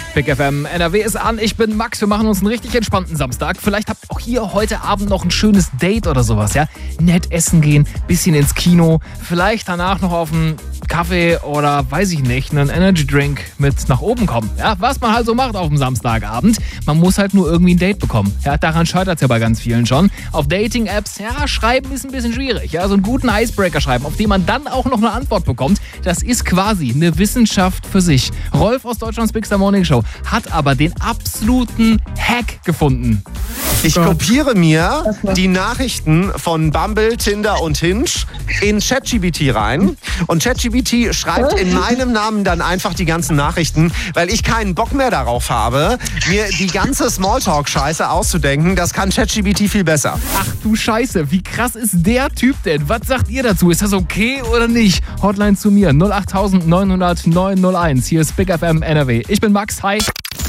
Big FM NRW ist an. Ich bin Max. Wir machen uns einen richtig entspannten Samstag. Vielleicht habt ihr auch hier heute Abend noch ein schönes Date oder sowas, ja? Nett essen gehen, bisschen ins Kino, vielleicht danach noch auf einen Kaffee oder, weiß ich nicht, einen Energy Drink mit nach oben kommen. Ja, was man halt so macht auf dem Samstagabend. Man muss halt nur irgendwie ein Date bekommen. Ja, daran scheitert es ja bei ganz vielen schon. Auf Dating-Apps, ja, schreiben ist ein bisschen schwierig. Ja, so einen guten Icebreaker schreiben, auf den man dann auch noch eine Antwort bekommt. Das ist quasi eine Wissenschaft für sich. Rolf aus Deutschlands Big Star Morning Show hat aber den absoluten Hack gefunden. Ich kopiere mir die Nachrichten von Bumble, Tinder und Hinge in ChatGPT rein. Und ChatGPT schreibt in meinem Namen dann einfach die ganzen Nachrichten, weil ich keinen Bock mehr darauf habe, mir die ganze Smalltalk-Scheiße auszudenken. Das kann ChatGPT viel besser. Ach du Scheiße, wie krass ist der Typ denn? Was sagt ihr dazu? Ist das okay oder nicht? Hotline zu mir 08900 901. Hier ist Big FM NRW. Ich bin Max, hi.